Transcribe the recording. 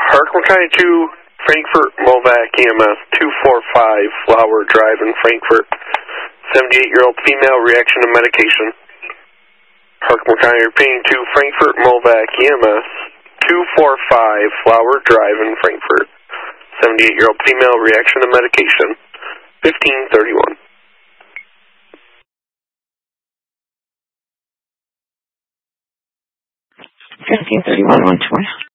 Hartman County 2, Frankfurt, Movac, EMS, 245 Flower Drive in Frankfurt. 78-year-old female, reaction to medication. Hartman County repeating 2, Frankfurt, Movac, EMS, 245 Flower Drive in Frankfurt. 78-year-old female, reaction to medication. 1531. 1531, 120.